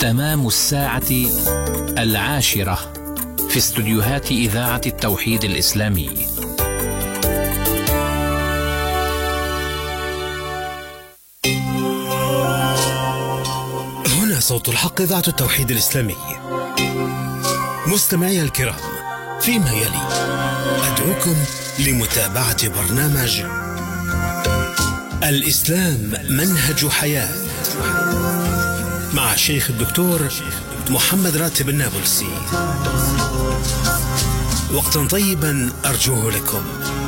تمام الساعة 10 في استديوهات إذاعة التوحيد الإسلامي. هنا صوت الحق، إذاعة التوحيد الإسلامي. مستمعي الكرام، فيما يلي أدعوكم لمتابعة برنامج الإسلام منهج حياة مع الشيخ الدكتور محمد راتب النابلسي. وقتا طيبا أرجوه لكم.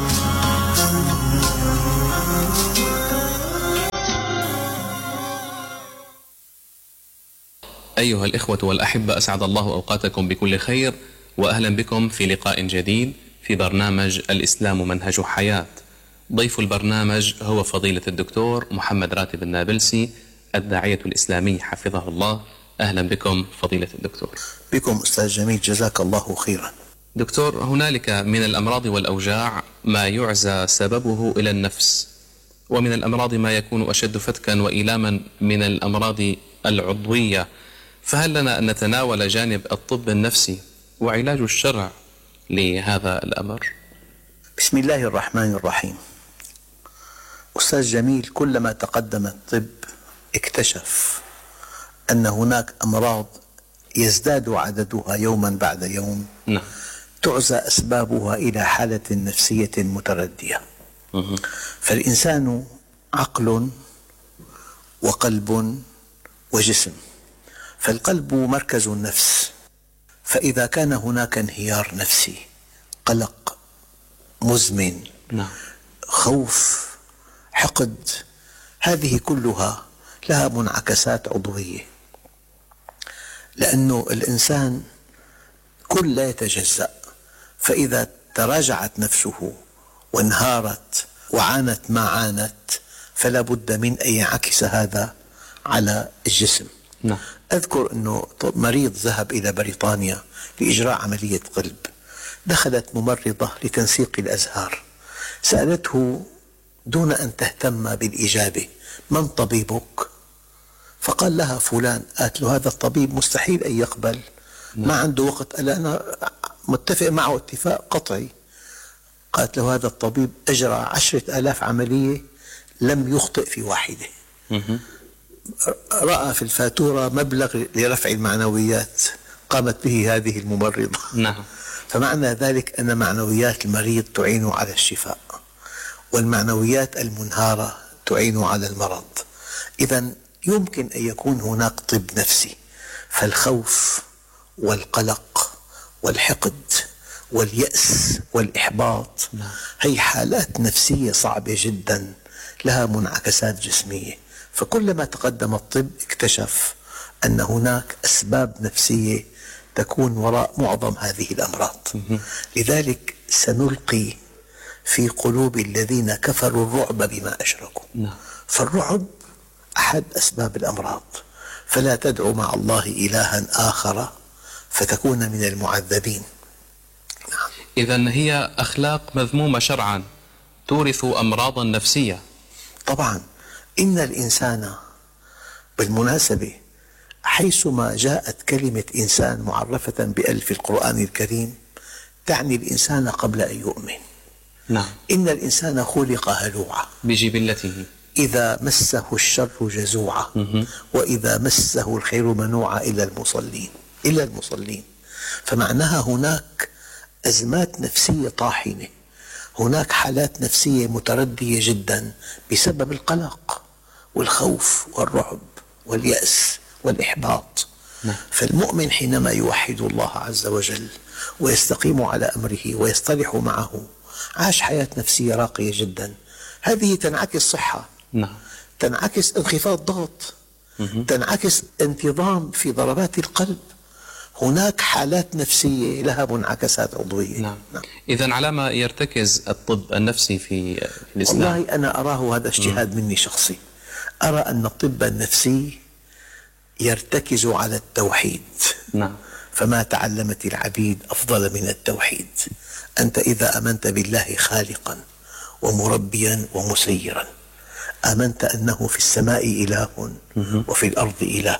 أيها الإخوة والأحبة، أسعد الله أوقاتكم بكل خير، وأهلا بكم في لقاء جديد في برنامج الإسلام منهج حياة. ضيف البرنامج هو فضيلة الدكتور محمد راتب النابلسي، الداعية الإسلامي حفظه الله. أهلا بكم فضيلة الدكتور. بكم أستاذ جميل، جزاك الله خيرا. دكتور، هنالك من الأمراض والأوجاع ما يعزى سببه إلى النفس، ومن الأمراض ما يكون أشد فتكا وإيلاما من الأمراض العضوية، فهل لنا أن نتناول جانب الطب النفسي وعلاج الشرع لهذا الأمر؟ بسم الله الرحمن الرحيم. أستاذ جميل، كلما تقدم الطب اكتشف أن هناك أمراض يزداد عددها يوما بعد يوم، تعزى أسبابها إلى حالة نفسية متردية. فالإنسان عقل وقلب وجسم، فالقلب مركز النفس، فإذا كان هناك انهيار نفسي، قلق مزمن، خوف، حقد، هذه كلها لها منعكسات عضوية، لأنه الإنسان كل لا يتجزأ، فإذا تراجعت نفسه وانهارت وعانت ما عانت فلا بد من أن ينعكس هذا على الجسم. أذكر أنه مريض ذهب إلى بريطانيا لإجراء عملية قلب، دخلت ممرضة لتنسيق الأزهار، سألته دون أن تهتم بالإجابة: من طبيبك؟ فقال لها فلان. قالت له هذا الطبيب مستحيل أن يقبل، ما عنده وقت، ألا أنا متفق معه اتفاق قطعي. قالت له هذا الطبيب أجرى 10,000 عملية لم يخطئ في واحدة. رأى في الفاتورة مبلغ لرفع المعنويات قامت به هذه الممرضة. فمعنى ذلك أن معنويات المريض تعين على الشفاء، والمعنويات المنهارة تعين على المرض. إذن يمكن أن يكون هناك طب نفسي، فالخوف والقلق والحقد واليأس والإحباط هي حالات نفسية صعبة جدا لها منعكسات جسمية. فكلما تقدم الطب اكتشف أن هناك أسباب نفسية تكون وراء معظم هذه الأمراض. لذلك سنلقي في قلوب الذين كفروا الرعب بما أشركوا. فالرعب أحد أسباب الأمراض، فلا تدعو مع الله إلها آخر فتكون من المعذبين. إذن هي أخلاق مذمومة شرعا تورث أمراضا نفسية. طبعا، إن الإنسان بالمناسبة حيثما جاءت كلمة إنسان معرفة بألف القرآن الكريم تعني الإنسان قبل أن يؤمن. إن الإنسان خلق هلوعا بجبلته، إذا مسه الشر جزوعا وإذا مسه الخير منوعا إلا المصلين. فمعناها هناك أزمات نفسية طاحنة، هناك حالات نفسية متردية جدا بسبب القلق والخوف والرعب واليأس والإحباط. فالمؤمن حينما يوحد الله عز وجل ويستقيم على أمره ويصطلح معه عاش حياة نفسية راقية جدا. هذه تنعكس صحة، تنعكس انخفاض ضغط، تنعكس انتظام في ضربات القلب. هناك حالات نفسية لها منعكسات عضوية. إذن على ما يرتكز الطب النفسي في الإسلام؟ والله أنا أراه، هذا اجتهاد مني شخصي، أرى أن الطب النفسي يرتكز على التوحيد. فما تعلمت العبيد أفضل من التوحيد. أنت إذا آمنت بالله خالقا ومربيا ومسيرا، آمنت أنه في السماء إله وفي الأرض إله،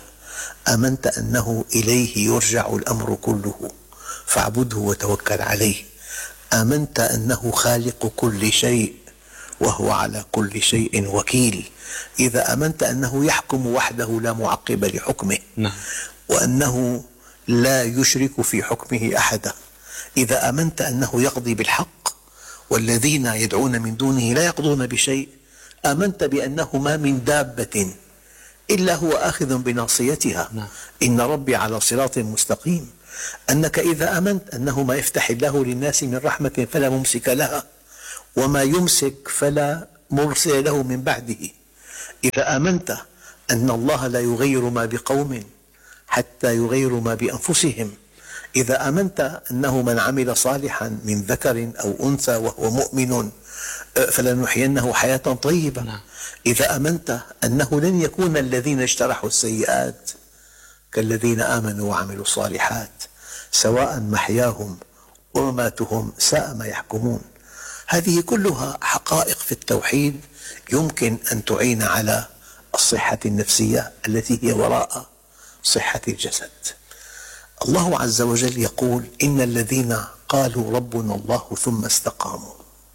آمنت أنه إليه يرجع الأمر كله فاعبده وتوكل عليه. آمنت أنه خالق كل شيء وهو على كل شيء وكيل. إذا آمنت أنه يحكم وحده لا معقب لحكمه، وأنه لا يشرك في حكمه أحدا. إذا آمنت أنه يقضي بالحق والذين يدعون من دونه لا يقضون بشيء، آمنت بأنه ما من دابة إلا هو آخذ بناصيتها. إن ربي على صراط مستقيم. أنك إذا آمنت أنه ما يفتح الله للناس من رحمة فلا ممسك لها، وما يمسك فلا مرسل له من بعده. إذا آمنت أن الله لا يغير ما بقوم حتى يغيروا ما بأنفسهم. إذا آمنت أنه من عمل صالحا من ذكر أو أنثى وهو مؤمن فلنحيينه حياة طيبة. إذا آمنت أنه لن يكون الذين اجترحوا السيئات كالذين آمنوا وعملوا الصالحات، سواء محياهم ومماتهم ساء ما يحكمون. هذه كلها حقائق في التوحيد يمكن أن تعين على الصحة النفسية التي هي وراء صحة الجسد. الله عز وجل يقول: إن الذين قالوا ربنا الله ثم استقاموا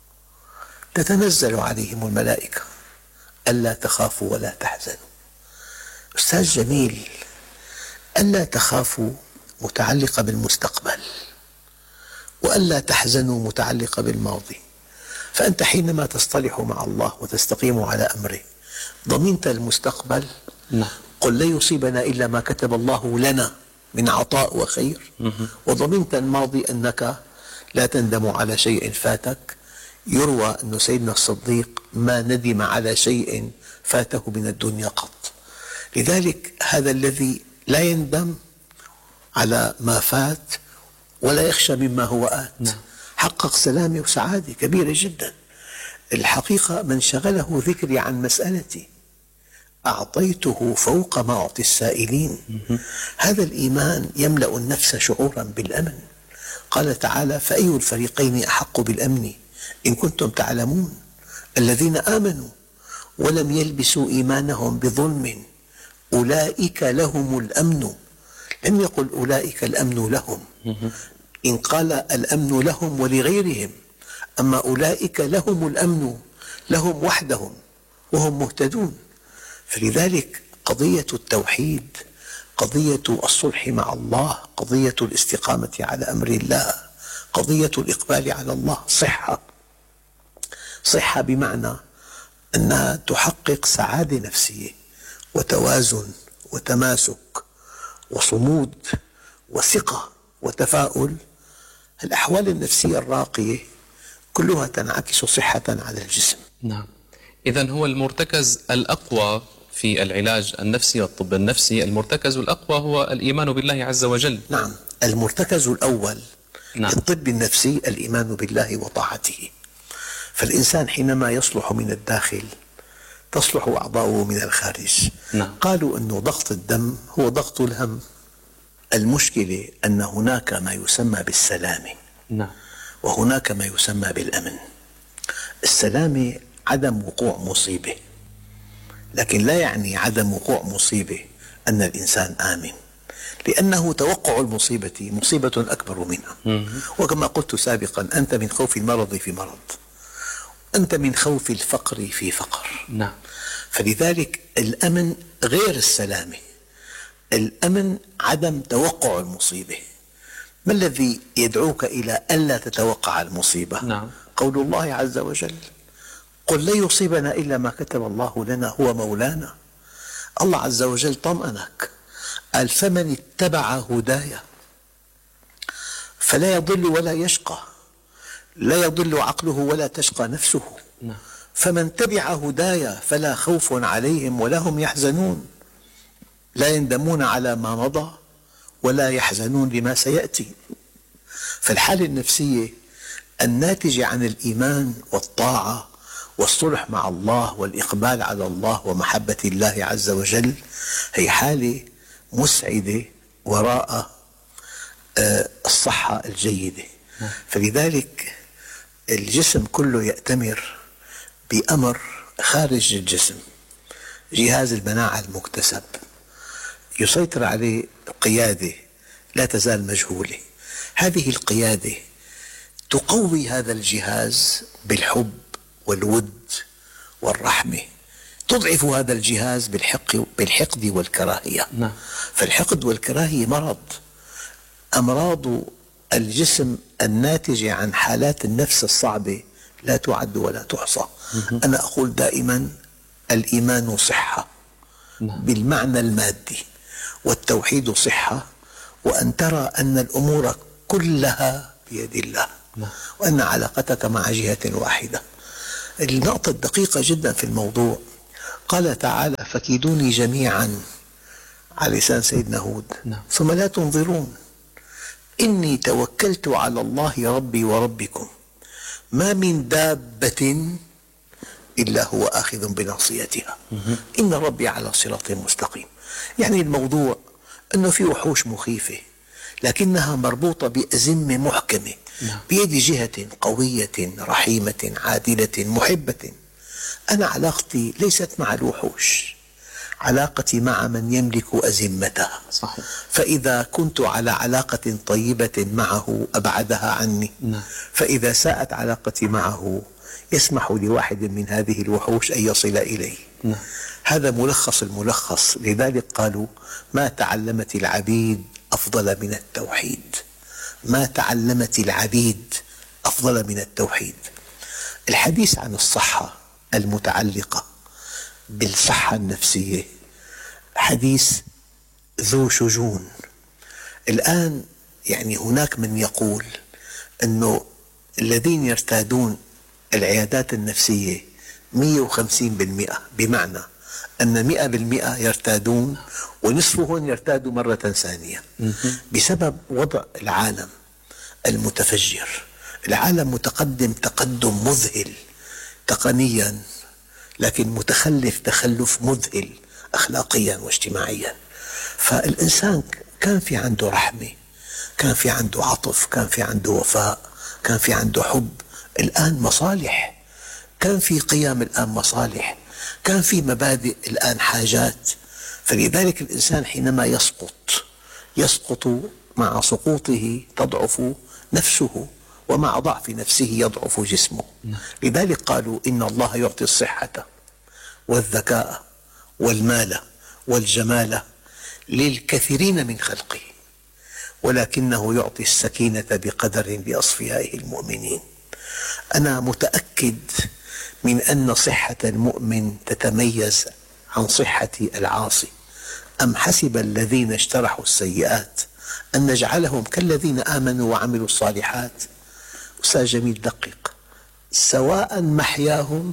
تتنزل عليهم الملائكة ألا تخافوا ولا تحزنوا. أستاذ جميل، ألا تخافوا متعلقة بالمستقبل، وألا تحزنوا متعلقة بالماضي. فأنت حينما تصطلح مع الله وتستقيم على أمره ضمنت المستقبل. قل لا يصيبنا إلا ما كتب الله لنا من عطاء وخير. وضمنت الماضي أنك لا تندم على شيء فاتك. يروى أن سيدنا الصديق ما ندم على شيء فاته من الدنيا قط. لذلك هذا الذي لا يندم على ما فات ولا يخشى مما هو آت حقق سلامة وسعادة كبيرة جدا. الحقيقة من شغله ذكري عن مسألتي أعطيته فوق ما أعطي السائلين. هذا الإيمان يملأ النفس شعورا بالأمن. قال تعالى: فأي الفريقين أحق بالأمن إن كنتم تعلمون الذين آمنوا ولم يلبسوا إيمانهم بظلم أولئك لهم الأمن. لم يقل أولئك الأمن لهم، إن قال الأمن لهم ولغيرهم، أما أولئك لهم الأمن لهم وحدهم وهم مهتدون. فلذلك قضية التوحيد، قضية الصلح مع الله، قضية الاستقامة على أمر الله، قضية الإقبال على الله صحة بمعنى أنها تحقق سعادة نفسية وتوازن وتماسك وصمود وثقة وتفاؤل. الأحوال النفسية الراقية كلها تنعكس صحة على الجسم. نعم. إذن هو المرتكز الأقوى في العلاج النفسي والطب النفسي، المرتكز الأقوى هو الإيمان بالله عز وجل. نعم، المرتكز الأول للطب النفسي الإيمان بالله وطاعته. فالإنسان حينما يصلح من الداخل تصلح أعضاؤه من الخارج. قالوا أن ضغط الدم هو ضغط الهم. المشكلة أن هناك ما يسمى بالسلامة وهناك ما يسمى بالأمن. السلامة عدم وقوع مصيبة، لكن لا يعني عدم وقوع مصيبة أن الإنسان آمن، لأنه توقع المصيبة مصيبة أكبر منها. وكما قلت سابقا، أنت من خوف المرض في مرض، أنت من خوف الفقر في فقر. فلذلك الأمن غير السلامة. الأمن عدم توقع المصيبة. ما الذي يدعوك إلى ألا تتوقع المصيبة؟ قول الله عز وجل: قل لا يصيبنا إلا ما كتب الله لنا هو مولانا. الله عز وجل طمأنك، قال: فمن اتبع هداي فلا يضل ولا يشقى، لا يضل عقله ولا تشقى نفسه. فمن تبع هداي فلا خوف عليهم ولا هم يحزنون، لا يندمون على ما مضى ولا يحزنون لما سيأتي. فالحالة النفسية الناتجة عن الإيمان والطاعة والصلح مع الله والإقبال على الله ومحبة الله عز وجل هي حالة مسعدة وراء الصحة الجيدة. فلذلك الجسم كله يأتمر بأمر خارج الجسم. جهاز المناعة المكتسب يسيطر عليه قيادة لا تزال مجهولة. هذه القيادة تقوي هذا الجهاز بالحب والود والرحمة، تضعف هذا الجهاز بالحقد والكراهية. فالحقد والكراهية مرض، أمراض الجسم الناتجة عن حالات النفس الصعبة لا تعد ولا تحصى. أنا أقول دائما الإيمان صحة بالمعنى المادي، والتوحيد صحة، وأن ترى أن الأمور كلها بيد الله، وأن علاقتك مع جهة واحدة. النقطة الدقيقة جدا في الموضوع، قال تعالى فكيدوني جميعا على لسان سيدنا هود ثم لا تنظرون إني توكلت على الله ربي وربكم ما من دابة إلا هو آخذ بناصيتها إن ربي على صراط مستقيم. يعني الموضوع أنه في وحوش مخيفة لكنها مربوطة بأزمة محكمة بيد جهة قوية رحيمة عادلة محبة. أنا علاقتي ليست مع الوحوش، علاقتي مع من يملك أزمتها. صحيح. فإذا كنت على علاقة طيبة معه أبعدها عني. فإذا ساءت علاقتي معه يسمح لواحد من هذه الوحوش أن يصل إليه. هذا ملخص الملخص. لذلك قالوا ما تعلمت العبيد أفضل من التوحيد، ما تعلمت العبيد أفضل من التوحيد. الحديث عن الصحة المتعلقة بالصحة النفسية حديث ذو شجون. الآن يعني هناك من يقول أنه الذين يرتادون العيادات النفسية 150%، بمعنى أن 100% يرتادون ونصفهم يرتادوا مرة ثانية بسبب وضع العالم المتفجر. العالم متقدم تقدم مذهل تقنيا، لكن متخلف تخلف مذهل أخلاقيا واجتماعيا. فالإنسان كان في عنده رحمة، كان في عنده عطف، كان في عنده وفاء، كان في عنده حب. الآن مصالح، كان في قيم الآن مصالح، كان في مبادئ الآن حاجات. فلذلك الإنسان حينما يسقط مع سقوطه تضعف نفسه، ومع ضعف نفسه يضعف جسمه. لذلك قالوا إن الله يعطي الصحة والذكاء والمال والجمال للكثيرين من خلقه، ولكنه يعطي السكينة بقدر لأصفيائه المؤمنين. أنا متأكد من أن صحة المؤمن تتميز عن صحة العاصي. أم حسب الذين اجترحوا السيئات أن نجعلهم كالذين آمنوا وعملوا الصالحات. أستاذ جميل دقق، سواء محياهم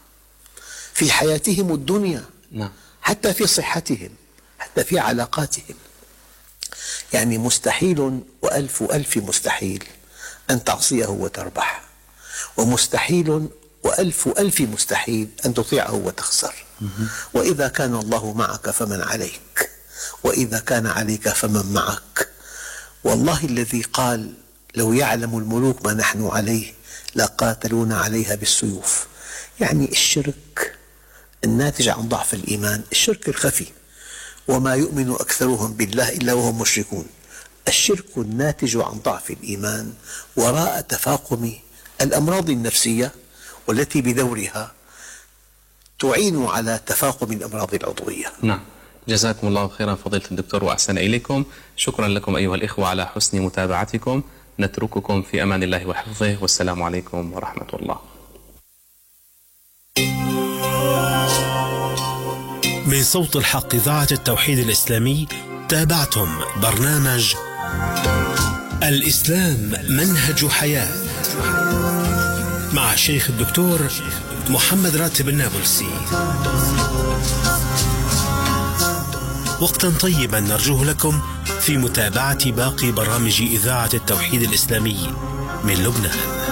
في حياتهم الدنيا حتى في صحتهم حتى في علاقاتهم. يعني مستحيل وألف ألف مستحيل أن تعصيه وتربح، ومستحيل وألف ألف مستحيل أن تطيعه وتخسر. وإذا كان الله معك فمن عليك، وإذا كان عليك فمن معك. والله الذي قال لو يعلم الملوك ما نحن عليه لقاتلونا عليها بالسيوف. يعني الشرك الناتج عن ضعف الإيمان، الشرك الخفي، وما يؤمن أكثرهم بالله إلا وهم مشركون. الشرك الناتج عن ضعف الإيمان وراء تفاقم الأمراض النفسية، والتي بدورها تعين على تفاقم الأمراض العضوية. نعم، جزاكم الله خيرا فضيلة الدكتور وأحسن إليكم. شكرا لكم أيها الإخوة على حسن متابعتكم. نترككم في أمان الله وحفظه، والسلام عليكم ورحمة الله. من صوت الحق إذاعة التوحيد الإسلامي تابعتم برنامج الإسلام منهج حياة مع الشيخ الدكتور محمد راتب النابلسي. وقتا طيبا نرجوه لكم في متابعة باقي برامج إذاعة التوحيد الإسلامي من لبنان.